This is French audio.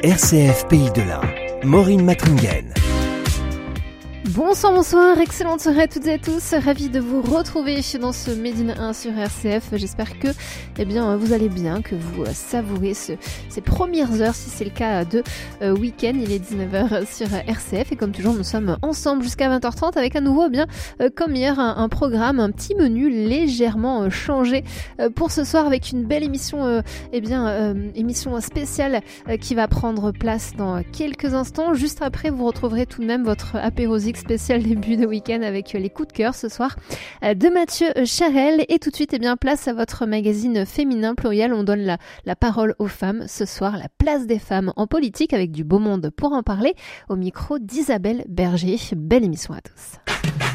RCF Pays de l'Ain, Maureen Matringen. Bonsoir, excellente soirée à toutes et à tous, ravi de vous retrouver dans ce Made in 1 sur RCF. J'espère que vous allez bien, que vous savourez ces premières heures, si c'est le cas de week-end. Il est 19h sur RCF et comme toujours nous sommes ensemble jusqu'à 20h30 avec à nouveau comme hier un programme, un petit menu légèrement changé pour ce soir avec une belle émission émission spéciale qui va prendre place dans quelques instants. Juste après vous retrouverez tout de même votre apérosique spécial début de week-end avec les coups de cœur ce soir de Mathieu Charel. Et tout de suite, place à votre magazine féminin pluriel. On donne la parole aux femmes. Ce soir, la place des femmes en politique avec du beau monde pour en parler. Au micro d'Isabelle Berger. Belle émission à tous.